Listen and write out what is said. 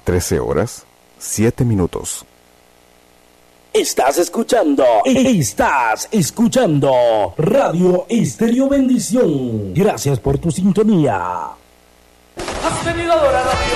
13 horas, 7 minutos. Estás escuchando Radio Estéreo Bendición. Gracias por tu sintonía. Has venido a adorar a Dios.